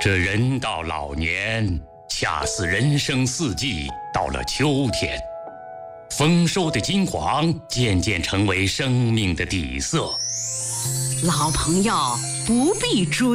这人到老年，恰似人生四季到了秋天，丰收的金黄渐渐成为生命的底色。 老朋友不必追。